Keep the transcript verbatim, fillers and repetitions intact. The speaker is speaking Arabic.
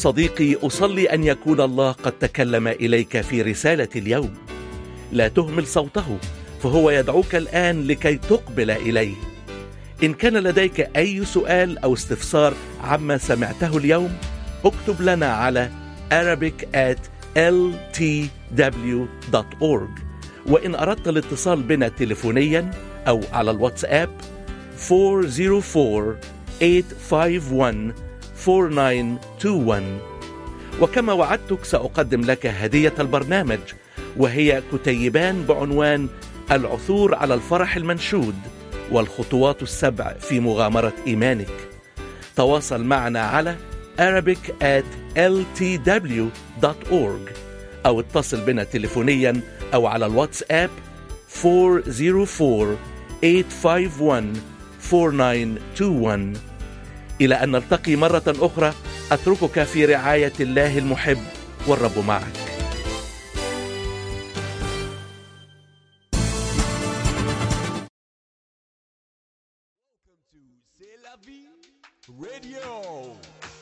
صديقي، أصلي أن يكون الله قد تكلم إليك في رسالة اليوم. لا تهمل صوته، فهو يدعوك الآن لكي تقبل إليه. إن كان لديك أي سؤال أو استفسار عما سمعته اليوم، اكتب لنا على arabic at l t w dot org. وإن أردت الاتصال بنا تليفونيا أو على الواتساب four zero four eight five one four nine two one. وكما وعدتك سأقدم لك هدية البرنامج، وهي كتيبان بعنوان العثور على الفرح المنشود والخطوات السبع في مغامرة إيمانك. تواصل معنا على arabic at l t w dot org أو اتصل بنا تليفونيا أو على الواتساب four zero four eight five one four nine two one. إلى أن نلتقي مرة أخرى، أتركك في رعاية الله المحب، والرب معك. Radio.